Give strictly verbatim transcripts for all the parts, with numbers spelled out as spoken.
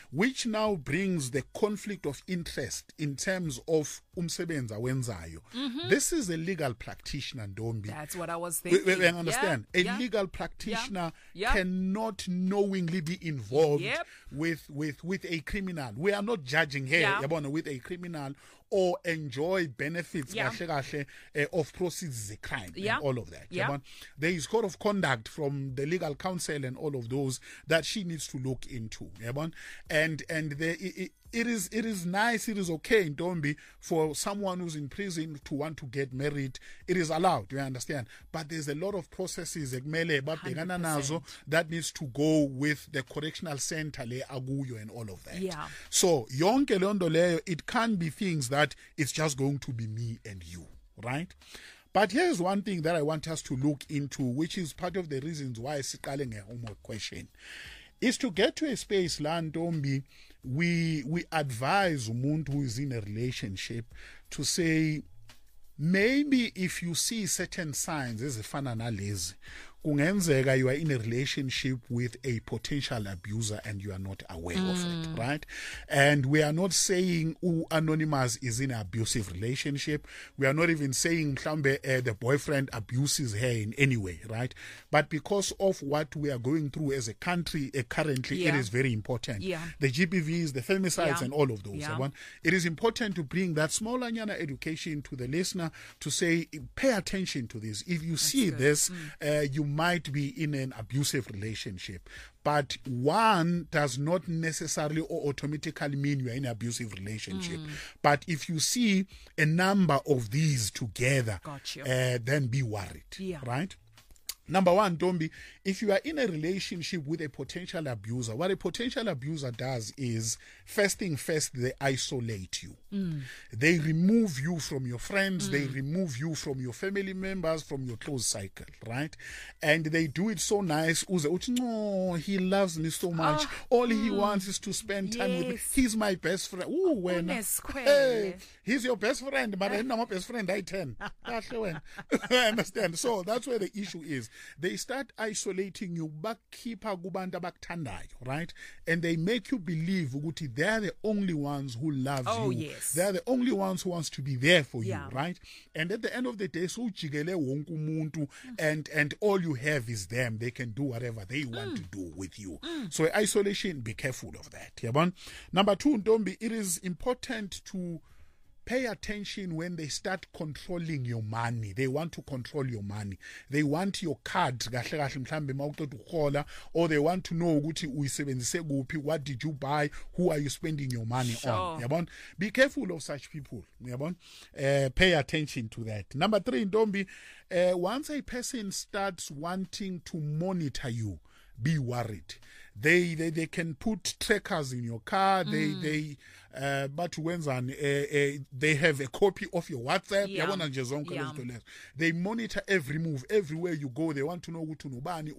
which now brings the conflict of interest in terms of umsebenza wenzayo. Mm-hmm. This is a legal practitioner, Ntombi. That's what I was thinking. We, we understand. Yeah. A yeah. legal practitioner yeah. Yeah. cannot knowingly be involved yep. with, with, with a criminal. We are not judging here yeah. yabona, with a criminal or enjoy benefits yeah. kahle kahle, uh, of proceeds of crime yeah. and all of that. Yeah. Yabona. There is code of conduct from the legal counsel and all of those that she needs to look into. Yabona. And and there, it, it is it is nice, it is okay, Ntombi, for someone who's in prison to want to get married. It is allowed, you understand. But there's a lot of processes that needs to go with the correctional center le akuyo and all of that. Yeah. So yonke leyo leyo, it can be things that it's just going to be me and you, right? But here's one thing that I want us to look into, which is part of the reasons why siqale ngehomework question, is to get to a space la Ntombi, we we advise umuntu who is in a relationship to say, maybe if you see certain signs ezifana nalezi, kungenzeka you are in a relationship with a potential abuser and you are not aware mm. of it, right? And we are not saying oh, Anonymous is in an abusive relationship. We are not even saying mhlambe, uh, the boyfriend abuses her in any way, right? But because of what we are going through as a country uh, currently, yeah. it is very important. Yeah. The G B Vs, the femicides, yeah. and all of those. Yeah. It is important to bring that small anyana education to the listener to say, pay attention to this. If you That's see good. this, mm. uh, you might be in an abusive relationship, but one does not necessarily or automatically mean you are in an abusive relationship. Mm. But if you see a number of these together, uh, then be worried, yeah. right? Number one, Ntombi, if you are in a relationship with a potential abuser, what a potential abuser does is, first thing first, they isolate you. Mm. They remove you from your friends, mm. they remove you from your family members, from your close cycle, right? And they do it so nice. No, he loves me so much. Oh, All mm. he wants is to spend time yes. with me. He's my best friend. Ooh, when, hey, he's your best friend, but I'm not my best friend. I ten. I understand. So that's where the issue is. They start isolating you, bakhipa kubantu abakuthandayo, right? And they make you believe ukuthi they are the only ones who love oh, you. Yes. They are the only ones who wants to be there for yeah. you, right? And at the end of the day, so ujikele wonke umuntu, and and all you have is them. They can do whatever they want mm. to do with you. Mm. So isolation, be careful of that. Yabon? Number two, Ntombi, it is important to pay attention when they start controlling your money. They want to control your money. They want your card, or they want to know what did you buy, who are you spending your money sure. on. Be careful of such people. Uh, pay attention to that. Number three, Ntombi, uh, once a person starts wanting to monitor you, be worried. They, they they can put trackers in your car. They mm. they uh, but when uh, uh, they have a copy of your WhatsApp. Yeah. Yeah. They monitor every move, everywhere you go. They want to know and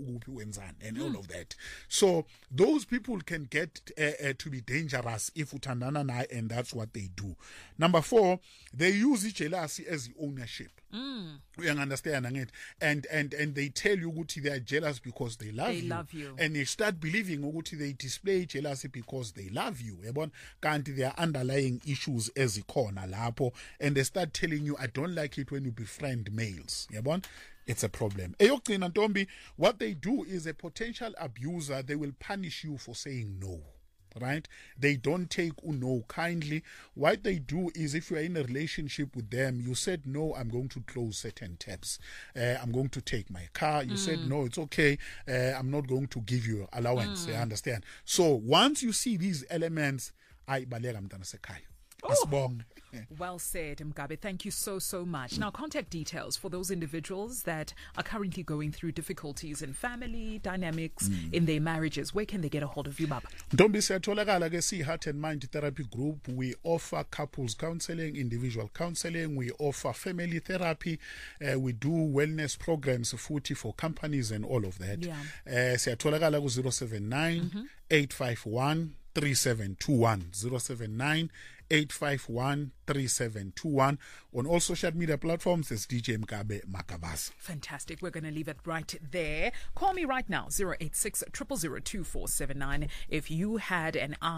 mm. all of that. So those people can get uh, uh, to be dangerous if utandana, and that's what they do. Number four, they use jealousy as ownership. Mm. You understand it, and and and they tell you ukuthi they are jealous because they love they you. love you, and they start believing ukuthi they display jealousy because they love you. Yabona, kanti there are underlying issues ezikhona lapho, and they start telling you, I don't like it when you befriend males. Yabona, it's a problem. Eyokugcina Ntombi, what they do is, a potential abuser, they will punish you for saying no. Right? They don't take no kindly. What they do is, if you are in a relationship with them, you said no, I'm going to close certain tabs. Uh, I'm going to take my car. You mm. said no, it's okay. Uh, I'm not going to give you allowance. Mm. I understand. So once you see these elements, I baleka mntana sekhaya. Asibonge. Well said, Mgabe. Thank you so, so much. Now, contact details for those individuals that are currently going through difficulties in family dynamics, mm. in their marriages. Where can they get a hold of you, Baba? Ntombi, siyatholakala ke si Heart and Mind Therapy Group. We offer couples counseling, individual counseling. We offer family therapy. Uh, we do wellness programs futhi for companies and all of that. Yeah. Uh, siyatholakala ku zero seven nine, eight five one, three seven two one. zero seven nine, eight five one, three seven two one. On all social media platforms, it's D J Mgabe Makabasa. Fantastic. We're going to leave it right there. Call me right now, zero eight six, zero zero zero, two four seven nine. If you had an